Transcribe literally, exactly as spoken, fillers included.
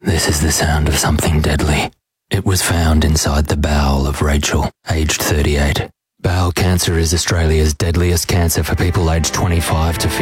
This is the sound of something deadly. It was found inside the bowel of Rachel, aged thirty-eight. Bowel cancer is Australia's deadliest cancer for people aged twenty-five to fifty.